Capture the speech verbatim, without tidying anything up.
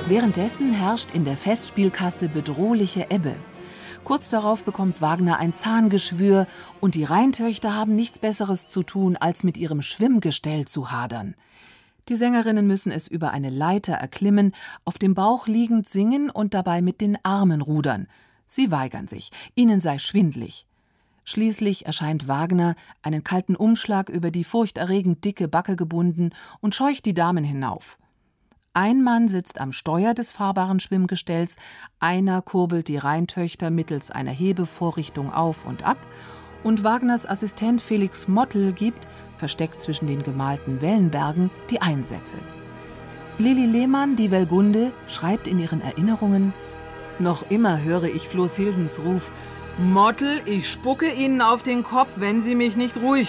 Währenddessen herrscht in der Festspielkasse bedrohliche Ebbe. Kurz darauf bekommt Wagner ein Zahngeschwür und die Rheintöchter haben nichts Besseres zu tun, als mit ihrem Schwimmgestell zu hadern. Die Sängerinnen müssen es über eine Leiter erklimmen, auf dem Bauch liegend singen und dabei mit den Armen rudern. Sie weigern sich, ihnen sei schwindlig. Schließlich erscheint Wagner, einen kalten Umschlag über die furchterregend dicke Backe gebunden, und scheucht die Damen hinauf. Ein Mann sitzt am Steuer des fahrbaren Schwimmgestells, einer kurbelt die Rheintöchter mittels einer Hebevorrichtung auf und ab, und Wagners Assistent Felix Mottl gibt, versteckt zwischen den gemalten Wellenbergen, die Einsätze. Lili Lehmann, die Wellgunde, schreibt in ihren Erinnerungen: »Noch immer höre ich Floßhildens Ruf: »Mottl, ich spucke Ihnen auf den Kopf, wenn Sie mich nicht ruhig